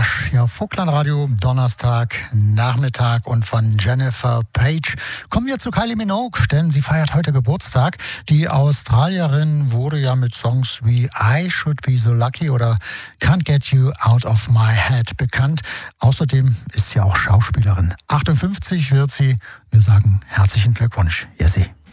Rush, ja, Vogtland-Radio, Donnerstag, Nachmittag, und von Jennifer Page kommen wir zu Kylie Minogue, denn sie feiert heute Geburtstag. Die Australierin wurde ja mit Songs wie I Should Be So Lucky oder Can't Get You Out of My Head bekannt. Außerdem ist sie auch Schauspielerin. 58 wird sie. Wir sagen herzlichen Glückwunsch, Jessie.